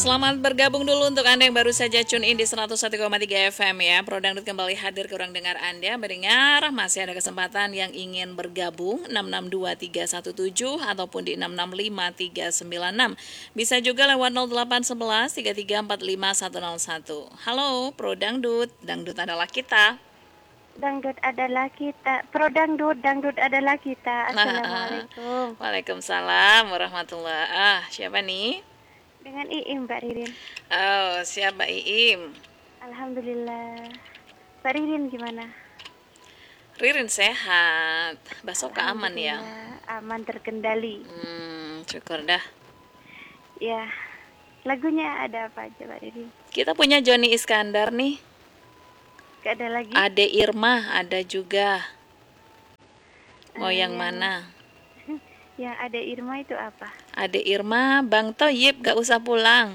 Selamat bergabung dulu untuk Anda yang baru saja tune in di 101,3 FM ya. Pro Dangdut kembali hadir ke ruang dengar Anda. Mendengar masih ada kesempatan yang ingin bergabung 662 317 ataupun di 665 396. Bisa juga lewat 0811 3345 101. Halo Pro Dangdut, Dangdut adalah kita. Dangdut adalah kita. Pro dangdut, dangdut adalah kita. Nah, Assalamualaikum. Waalaikumsalam warahmatullahi. Siapa nih? Dengan Iim, Mbak Ririn. Oh, siapa Iim? Alhamdulillah. Mbak Ririn gimana? Ririn sehat, Basoka aman ya? Alhamdulillah, aman terkendali. Syukur dah. Ya, lagunya ada apa aja, Mbak Ririn? Kita punya Joni Iskandar nih. Gak ada lagi? Ade Irma ada juga. Mau yang mana? Yang ada Irma itu apa? Ade Irma, Bang Toyib gak usah pulang.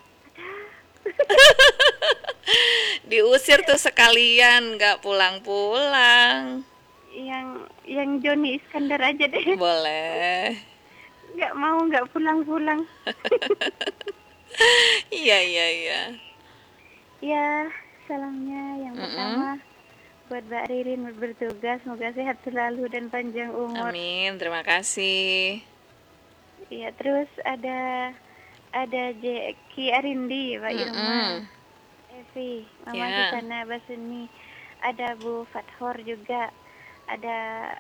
Diusir tuh sekalian, gak pulang-pulang. Yang Joni Iskandar aja deh. Boleh. Gak mau, gak pulang-pulang. Iya. Ya, salamnya yang pertama buat Mbak Ririn bertugas, semoga sehat selalu dan panjang umur. Amin, terima kasih. Iya, terus ada Jeki Arindi, Pak Irma, Evi, Mama Susana Basuni, ada Bu Fathor juga, ada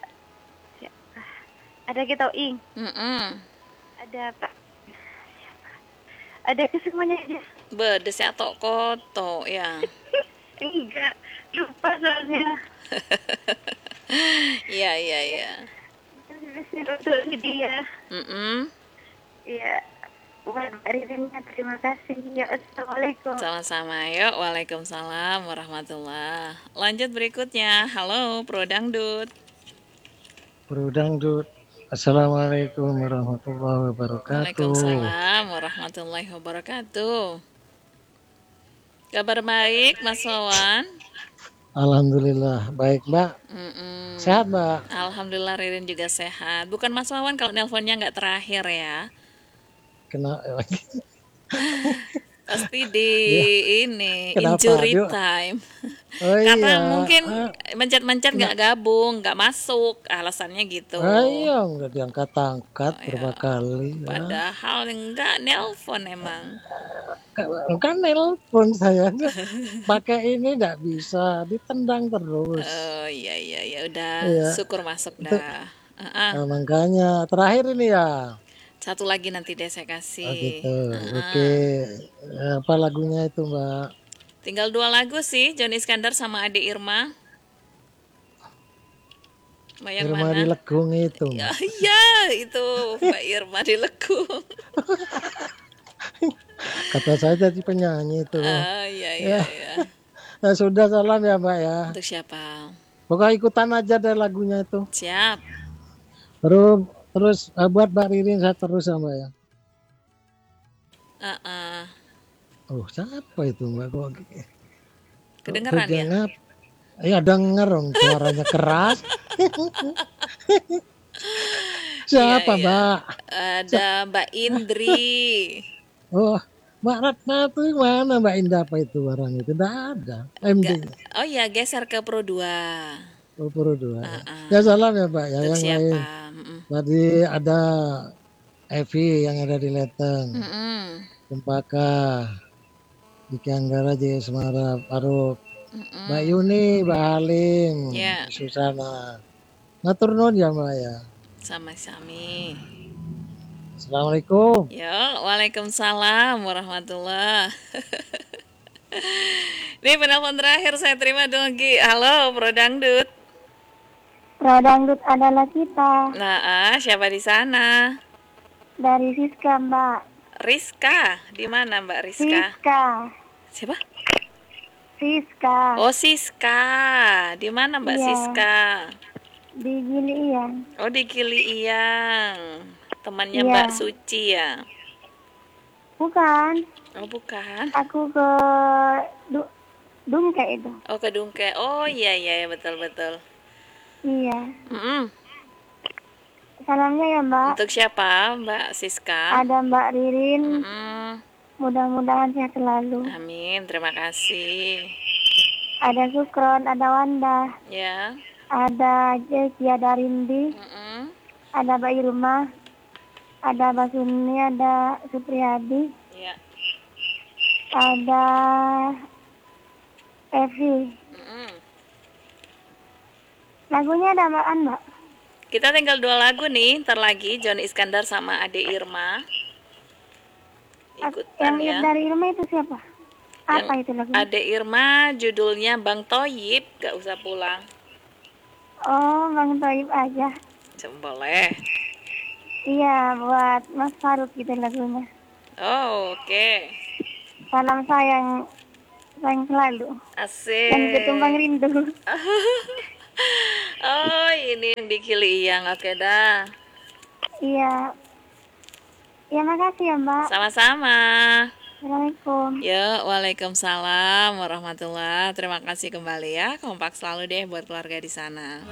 kita Ing, ada Pak, ada kesemuanya aja. Bedes atau koto ya. Enggak, lupa soalnya. Iya. Untuk dia. Iya. Buat Mbak Ririnnya, terima kasih. Ya, Assalamualaikum. Sama-sama, yuk. Waalaikumsalam warahmatullah. Lanjut berikutnya. Halo, Pro Dangdut. Pro Dangdut. Assalamualaikum warahmatullahi wabarakatuh. Waalaikumsalam warahmatullahi wabarakatuh. Kabar baik, Mas Wawan? Alhamdulillah, baik Mbak. Sehat Mbak? Alhamdulillah Ririn juga sehat. Bukan Mas Wawan kalau nelponnya nggak terakhir ya. Kena Pasti di ini Kenapa? injury time. Karena iya. mungkin mencet-mencet nggak gabung, nggak masuk, alasannya gitu. Iya, nggak diangkat-angkat berapa kali. Padahal nggak nelpon emang. Kan nelpon saya pakai ini nggak bisa, ditendang terus. Oh iya, udah syukur masuk Itu, dah. makanya terakhir ini ya. Satu lagi nanti deh saya kasih. Oh gitu. Oke. Apa lagunya itu Mbak? Tinggal 2 lagu sih, Joni Iskandar sama Ade Irma. Mau yang Irma mana? di Legung itu. Iya, itu Mbak Irma di Legung. Kata saya jadi penyanyi itu. Iya. Nah, sudah salam ya Mbak ya. Untuk siapa? Pokoknya ikutan aja deh lagunya itu. Siap. Terus buat Mbak Ririn saya terus ya Mbak ya. Oh siapa itu Mbak kok? Kedengeran ya? Iya denger dong, suaranya keras. Siapa Iya. Mbak? Ada Mbak Indri. Oh Mbak Ratna tuh mana Mbak Indah apa itu barang itu? Tidak ada. MD. Oh iya, geser ke Pro 2. Oh Pro 2. Ya salam ya Mbak ya. Untuk Yang siapa? lain. Tadi ada Evi yang ada di Leteng. Cempaka. Diki Anggara, Jaya Semara, Paruk. Mbak Yuni, Mbak Halim, Susana. Ngatur nuhun ya Mbak ya. Sama-sami. Assalamualaikum. Ya, waalaikumsalam warahmatullah. Ini penelpon terakhir saya terima dong Gi. Halo, Pro Dangdut. Pro Dangdut adalah kita. Nah, siapa di sana? Dari Siska Mbak. Rizka, di mana Mbak Rizka? Siska. Siapa? Siska. Oh Siska, di mana Mbak Siska? Di Gili Iyang. Oh di Gili Iyang, temannya Mbak Suci ya? Bukan. Oh bukan. Aku ke Dungke itu. Oh ke Dungke, oh iya betul. Iya. Salamnya ya Mbak. Untuk siapa Mbak Siska? Ada Mbak Ririn. Mudah-mudahan sehat selalu. Amin, terima kasih. Ada Sukron, ada Wanda, Ya. ada Jeki, ada Rindi, Mm-mm. ada Mbak Irma, ada Mbak Suni, ada Supriyadi, Ya. ada Evi. Mm-mm. Lagunya ada apaan, Mbak? Kita tinggal 2 lagu nih, ntar lagi Johnny Iskandar sama Ade Irma. Ikutan Yang lihat ya. dari Irma itu siapa? Apa itu lagunya? Ade Irma judulnya Bang Toyib, gak usah pulang. Oh, Bang Toib aja. Boleh. Iya, buat Mas Faruk gitu lagunya. Oh, oke. Salam sayang selalu. Asik. Dan ketumbang rindu. Oh, ini yang di Kiliang. Oke dah. Iya. Ya, makasih ya, Mbak. Sama-sama. Assalamualaikum. Ya, waalaikumsalam warahmatullah. Terima kasih kembali ya. Kompak selalu deh buat keluarga di sana.